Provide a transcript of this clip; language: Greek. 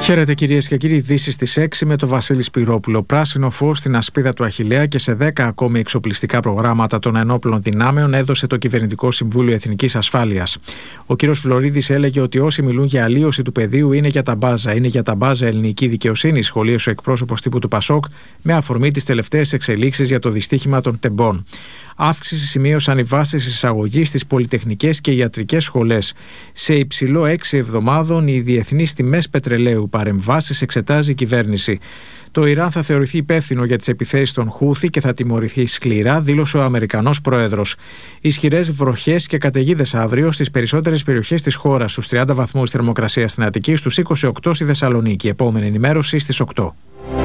Χαίρετε κυρίες και κύριοι, ειδήσεις στις 6 με τον Βασίλη Σπυρόπουλο. Πράσινο φως στην ασπίδα του Αχιλλέα και σε 10 ακόμη εξοπλιστικά προγράμματα των ενόπλων δυνάμεων έδωσε το Κυβερνητικό Συμβούλιο Εθνικής Ασφάλειας. Ο κύριος Φλωρίδης έλεγε ότι όσοι μιλούν για αλλίωση του πεδίου είναι για τα μπάζα. Είναι για τα μπάζα ελληνική δικαιοσύνη, σχολίασε ο εκπρόσωπος τύπου του Πασόκ με αφορμή τις τελευταίες εξελίξεις για το δυστύχημα των τεμπών. Αύξηση σημείωσαν οι βάσεις εισαγωγής στις πολυτεχνικές και ιατρικές σχολές. Σε υψηλό 6 εβδομάδων οι διεθνείς τιμές πετρελαίου. Παρεμβάσεις εξετάζει η κυβέρνηση. Το Ιράν θα θεωρηθεί υπεύθυνο για τις επιθέσεις των Χούθι και θα τιμωρηθεί σκληρά, δήλωσε ο Αμερικανός πρόεδρος. Ισχυρές βροχές και καταιγίδες αύριο στις περισσότερες περιοχές της χώρας, στους 30 βαθμούς θερμοκρασίας στην Αττική, στους 28 στη Θεσσαλονίκη. Επόμενη ενημέρωση στις 8.